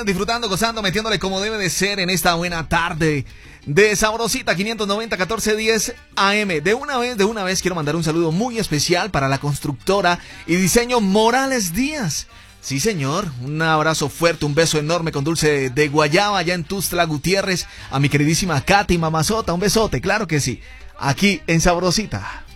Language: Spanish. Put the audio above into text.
disfrutando, gozando, metiéndole como debe de ser en esta buena tarde de Sabrosita 590 1410 AM. De una vez quiero mandar un saludo muy especial para la constructora y diseño Morales Díaz. Sí, señor, un abrazo fuerte, un beso enorme con dulce de guayaba allá en Tuxtla Gutiérrez. A mi queridísima Katy Mamazota, un besote, claro que sí, aquí en Sabrosita.